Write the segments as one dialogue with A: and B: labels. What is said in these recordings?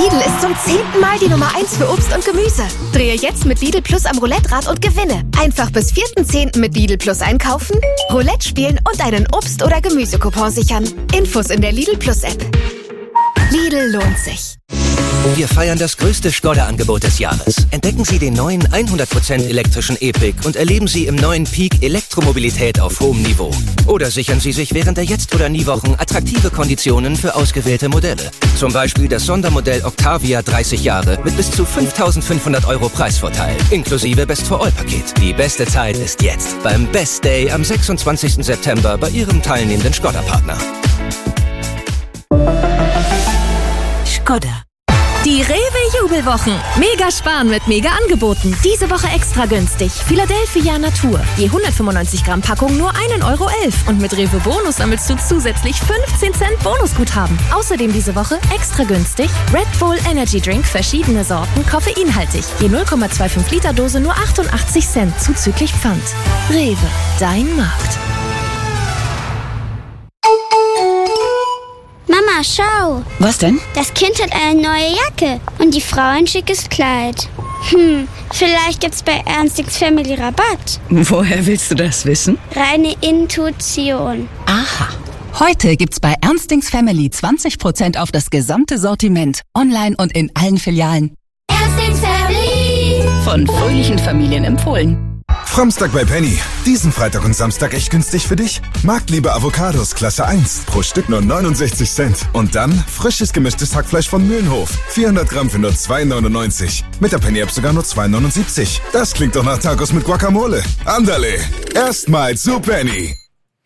A: Lidl ist zum 10. Mal die Nummer 1 für Obst und Gemüse. Drehe jetzt mit Lidl Plus am Roulette-Rad und gewinne. Einfach bis 4.10. mit Lidl Plus einkaufen, Roulette spielen und einen Obst- oder Gemüsecoupon sichern. Infos in der Lidl Plus App. Lidl lohnt sich.
B: Wir feiern das größte Skoda-Angebot des Jahres. Entdecken Sie den neuen 100% elektrischen E-Pick und erleben Sie im neuen Peak Elektromobilität auf hohem Niveau. Oder sichern Sie sich während der Jetzt- oder Nie-Wochen attraktive Konditionen für ausgewählte Modelle. Zum Beispiel das Sondermodell Octavia 30 Jahre mit bis zu 5.500 € Preisvorteil, inklusive Best-for-All-Paket. Die beste Zeit ist jetzt beim Best Day am 26. September bei Ihrem teilnehmenden Skoda-Partner.
A: Skoda.
C: Die Rewe-Jubelwochen. Mega sparen mit Mega-Angeboten. Diese Woche extra günstig. Philadelphia Natur. Je 195 Gramm Packung nur 1,11 € Und mit Rewe Bonus sammelst du zusätzlich 15 Cent Bonusguthaben. Außerdem diese Woche extra günstig Red Bull Energy Drink, verschiedene Sorten, koffeinhaltig. Je 0,25 Liter Dose nur 88 Cent zuzüglich Pfand. Rewe, dein Markt.
D: Mama, schau.
E: Was denn?
D: Das Kind hat eine neue Jacke und die Frau ein schickes Kleid. Vielleicht gibt's bei Ernstings Family Rabatt.
E: Woher willst du das wissen?
D: Reine Intuition.
E: Aha. Heute gibt's bei Ernstings Family 20% auf das gesamte Sortiment. Online und in allen Filialen.
D: Ernstings Family.
E: Von fröhlichen Familien empfohlen.
F: Framstag bei Penny. Diesen Freitag und Samstag echt günstig für dich? Marktliebe Avocados Klasse 1. Pro Stück nur 69 Cent. Und dann frisches gemischtes Hackfleisch von Mühlenhof. 400 Gramm für nur 2,99. Mit der Penny-App sogar nur 2,79. Das klingt doch nach Tacos mit Guacamole. Andale. Erstmals zu Penny.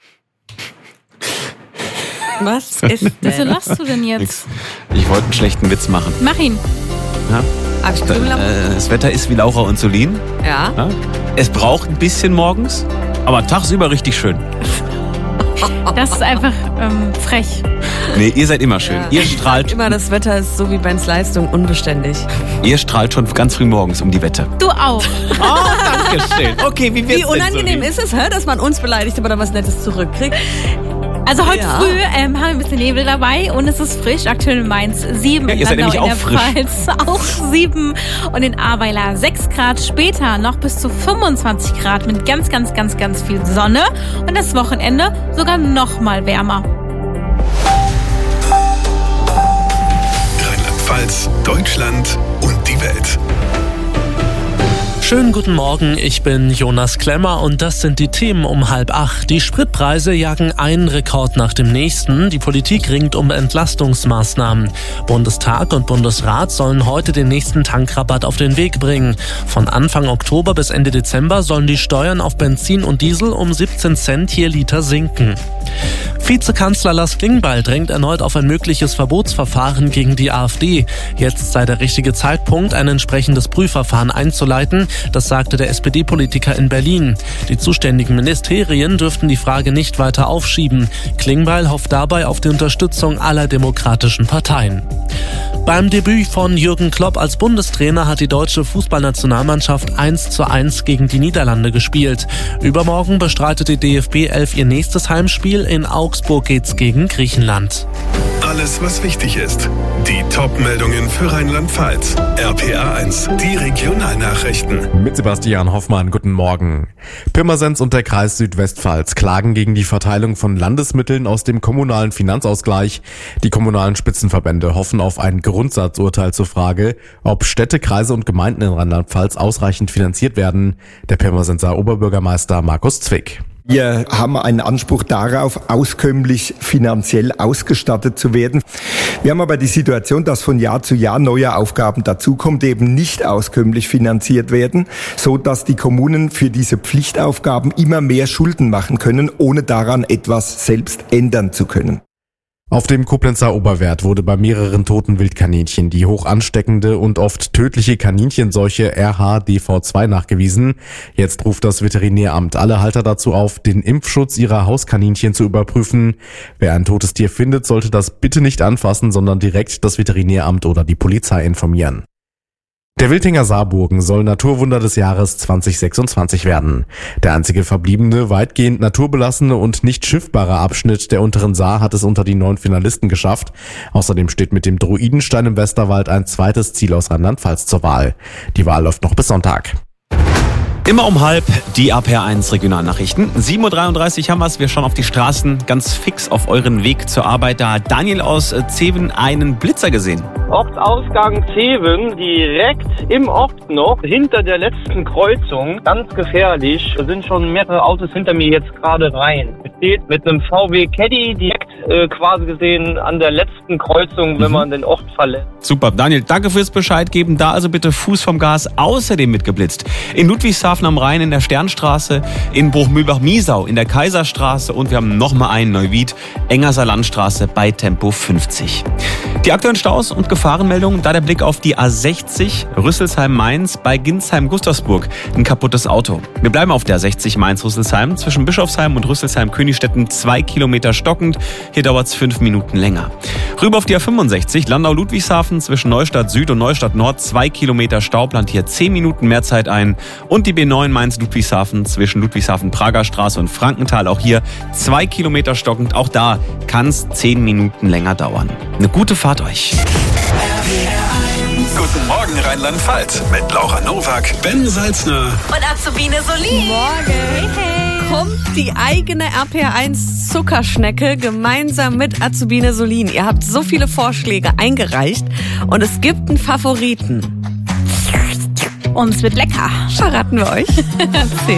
G: Was ist denn?
H: Wieso lachst du denn jetzt?
I: Nix. Ich wollte einen schlechten Witz machen.
H: Mach ihn.
I: Ja? Das Wetter ist wie Laura und Solin.
G: Ja.
I: Ja? Es braucht ein bisschen morgens, aber tagsüber richtig schön.
H: Das ist einfach frech.
I: Nee, ihr seid immer schön.
G: Ja.
I: Ihr strahlt.
G: Immer das Wetter ist so wie Bens Leistung unbeständig.
I: Ihr strahlt schon ganz früh morgens um die Wette.
H: Du auch.
I: Oh, danke schön. Okay,
G: Wie unangenehm ist es, dass man uns beleidigt, aber dann was Nettes zurückkriegt?
H: Also heute früh haben wir ein bisschen Nebel dabei und es ist frisch. Aktuell in Mainz 7,
I: Ja,
H: in
I: ihr seid
H: Landau
I: nämlich
H: in der
I: auch
H: Pfalz auch 7 und in Ahrweiler 6 Grad. Später noch bis zu 25 Grad mit ganz, ganz, ganz, ganz viel Sonne und das Wochenende sogar noch mal wärmer.
J: Rheinland-Pfalz, Deutschland und die Welt.
K: Schönen guten Morgen, ich bin Jonas Klemmer und das sind die Themen um 7:30. Die Spritpreise jagen einen Rekord nach dem nächsten. Die Politik ringt um Entlastungsmaßnahmen. Bundestag und Bundesrat sollen heute den nächsten Tankrabatt auf den Weg bringen. Von Anfang Oktober bis Ende Dezember sollen die Steuern auf Benzin und Diesel um 17 Cent je Liter sinken. Vizekanzler Lars Klingbeil drängt erneut auf ein mögliches Verbotsverfahren gegen die AfD. Jetzt sei der richtige Zeitpunkt, ein entsprechendes Prüfverfahren einzuleiten. Das sagte der SPD-Politiker in Berlin. Die zuständigen Ministerien dürften die Frage nicht weiter aufschieben. Klingbeil hofft dabei auf die Unterstützung aller demokratischen Parteien. Beim Debüt von Jürgen Klopp als Bundestrainer hat die deutsche Fußballnationalmannschaft 1:1 gegen die Niederlande gespielt. Übermorgen bestreitet die DFB 11 ihr nächstes Heimspiel. In Augsburg geht's gegen Griechenland.
J: Alles, was wichtig ist. Die Top-Meldungen für Rheinland-Pfalz. RPA 1, die Regionalnachrichten.
L: Mit Sebastian Hoffmann, guten Morgen. Pirmasens und der Kreis Südwestpfalz klagen gegen die Verteilung von Landesmitteln aus dem kommunalen Finanzausgleich. Die kommunalen Spitzenverbände hoffen auf ein Grundsatzurteil zur Frage, ob Städte, Kreise und Gemeinden in Rheinland-Pfalz ausreichend finanziert werden. Der Pirmasenser Oberbürgermeister Markus Zwick.
M: Wir haben einen Anspruch darauf, auskömmlich finanziell ausgestattet zu werden. Wir haben aber die Situation, dass von Jahr zu Jahr neue Aufgaben dazukommen, die eben nicht auskömmlich finanziert werden, so dass die Kommunen für diese Pflichtaufgaben immer mehr Schulden machen können, ohne daran etwas selbst ändern zu können.
L: Auf dem Koblenzer Oberwert wurde bei mehreren toten Wildkaninchen die hoch ansteckende und oft tödliche Kaninchenseuche RHDV2 nachgewiesen. Jetzt ruft das Veterinäramt alle Halter dazu auf, den Impfschutz ihrer Hauskaninchen zu überprüfen. Wer ein totes Tier findet, sollte das bitte nicht anfassen, sondern direkt das Veterinäramt oder die Polizei informieren. Der Wiltinger Saarburgen soll Naturwunder des Jahres 2026 werden. Der einzige verbliebene, weitgehend naturbelassene und nicht schiffbare Abschnitt der unteren Saar hat es unter die 9 Finalisten geschafft. Außerdem steht mit dem Druidenstein im Westerwald ein zweites Ziel aus Rheinland-Pfalz zur Wahl. Die Wahl läuft noch bis Sonntag.
I: Immer um 12:30 die RPR1 Regionalnachrichten. 7:33 Uhr haben wir es. Wir schauen auf die Straßen, ganz fix auf euren Weg zur Arbeit. Da hat Daniel aus Zeven einen Blitzer gesehen.
N: Ortsausgang Zeven, direkt im Ort noch, hinter der letzten Kreuzung. Ganz gefährlich. Da sind schon mehrere Autos hinter mir jetzt gerade rein. Es steht mit einem VW Caddy direkt quasi gesehen an der letzten Kreuzung, wenn man den Ort verlässt.
I: Super, Daniel, danke fürs Bescheid geben. Da also bitte Fuß vom Gas. Außerdem mitgeblitzt in Ludwigshafen am Rhein in der Sternstraße, in Bruchmühlbach-Miesau in der Kaiserstraße und wir haben nochmal einen Neuwied, Engerser Landstraße bei Tempo 50. Die aktuellen Staus und Gefahrenmeldungen, da der Blick auf die A60 Rüsselsheim-Mainz bei Ginsheim-Gustavsburg. Ein kaputtes Auto. Wir bleiben auf der 60 Mainz-Rüsselsheim zwischen Bischofsheim und Rüsselsheim-Königstetten 2 Kilometer stockend. Hier dauert es 5 Minuten länger. Rüber auf die A65 Landau-Ludwigshafen zwischen Neustadt Süd und Neustadt Nord 2 Kilometer Stau, plant hier 10 Minuten mehr Zeit ein. Und die B9 Mainz-Ludwigshafen zwischen Ludwigshafen-Prager Straße und Frankenthal, auch hier 2 Kilometer stockend. Auch da kann es 10 Minuten länger dauern. Eine gute Fahrt euch.
J: Guten Morgen Rheinland-Pfalz mit Laura Nowak, Ben Salzner
G: Und Azubine Solin. Morgen. Hey. Kommt die eigene RPR1 Zuckerschnecke gemeinsam mit Azubine Solin. Ihr habt so viele Vorschläge eingereicht und es gibt einen Favoriten.
H: Und es wird lecker.
G: Verraten wir euch.